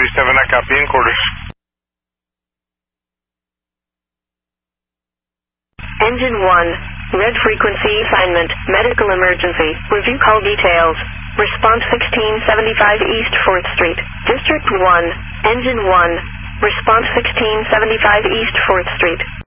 37, I copy in quarters. Engine 1, red frequency assignment, medical emergency, review call details. Response 1675 East 4th Street, District 1, Engine 1, response 1675 East 4th Street.